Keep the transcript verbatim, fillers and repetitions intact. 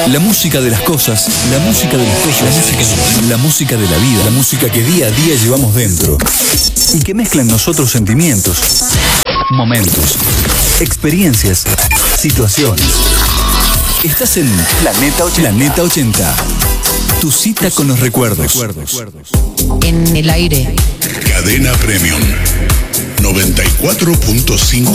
La música de las cosas, la música de las cosas, la música, la música de la vida, la música que día a día llevamos dentro y que mezcla en nosotros sentimientos, momentos, experiencias, situaciones. Estás en Planeta ochenta. Planeta ochenta. Tu cita con los recuerdos. En el aire. Cadena Premium noventa y cuatro punto cinco